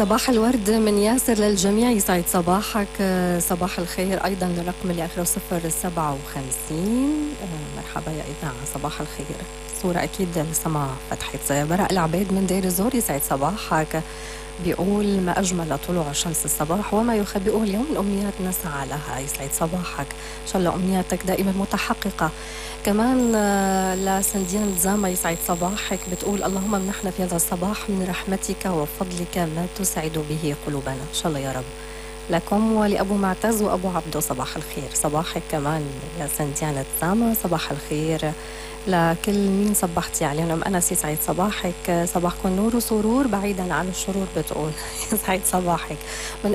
صباح الورد من ياسر للجميع، يسعد صباحك. صباح الخير أيضا للرقم اللي آخره 057. مرحبا يا إذاعة، صباح الخير. صورة أكيد لسه ما فتحت. براء العبيد من دير الزور، يسعد صباحك. بيقول ما أجمل طلوع شمس الصباح وما يخبئه اليوم من أمنيات نسعى لها. يسعد صباحك، إن شاء الله أمنياتك دائما متحققة. كمان لسنديان زاما، يسعد صباحك. بتقول اللهم منحنا في هذا الصباح من رحمتك وفضلك ما تسعد به قلوبنا، إن شاء الله يا رب. لكم ولأبو معتز وأبو عبدو صباح الخير. صباحك كمان يا سنديان زاما، صباح الخير لكل مين صبحتي عليهم. أم أنس، يسعد صباحك. صباحكم نور وسرور بعيدا عن الشرور بتقول. يسعد صباحك. من